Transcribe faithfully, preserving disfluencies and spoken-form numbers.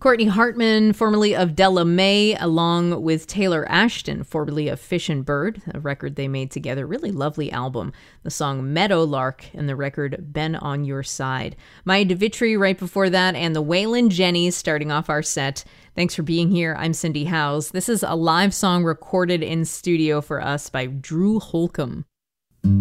Courtney Hartman, formerly of Della Mae, along with Taylor Ashton, formerly of Fish and Bird, a record they made together. Really lovely album. The song Meadowlark and the record Been on Your Side. Maya DeVitri right before that, and the Waylon Jennys starting off our set. Thanks for being here. I'm Cindy Howes. This is a live song recorded in studio for us by Drew Holcomb.